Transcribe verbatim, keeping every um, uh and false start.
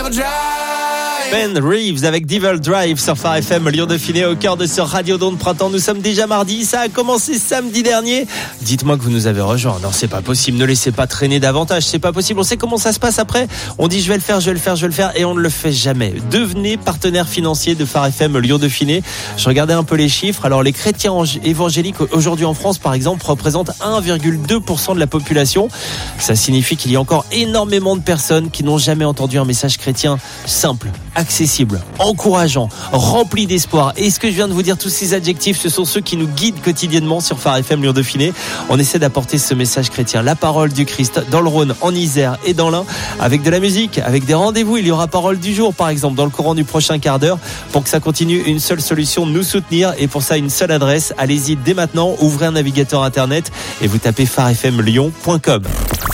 Ben Reeves avec Devil Drive sur Phare F M, Lyon Dauphiné, au cœur de ce Radio Don de printemps. Nous sommes déjà mardi, ça a commencé samedi dernier. Dites-moi que vous nous avez rejoints. Non, c'est pas possible, ne laissez pas traîner davantage, c'est pas possible. On sait comment ça se passe après. On dit je vais le faire, je vais le faire, je vais le faire et on ne le fait jamais. Devenez partenaire financier de Phare F M Lyon Dauphiné. Je regardais un peu les chiffres. Alors les chrétiens évangéliques aujourd'hui en France par exemple représentent un virgule deux pour cent de la population. Ça signifie qu'il y a encore énormément de personnes qui n'ont jamais entendu un message chrétien simple, accessible, encourageant, rempli d'espoir. Et ce que je viens de vous dire, tous ces adjectifs, ce sont ceux qui nous guident quotidiennement sur Phare F M Lyon Dauphiné. On essaie d'apporter ce message chrétien, la parole du Christ, dans le Rhône, en Isère et dans l'Ain, avec de la musique, avec des rendez-vous. Il y aura parole du jour, par exemple, dans le courant du prochain quart d'heure. Pour que ça continue, une seule solution, nous soutenir. Et pour ça, une seule adresse. Allez-y dès maintenant, ouvrez un navigateur internet et vous tapez phare f m lyon point com.